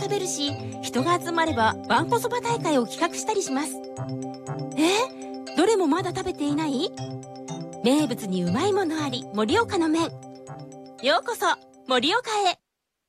食べるし、人が集まればわんこそば大会を企画したりします。どれもまだ食べていない？名物にうまいものあり、盛岡の麺。ようこそ盛岡へ。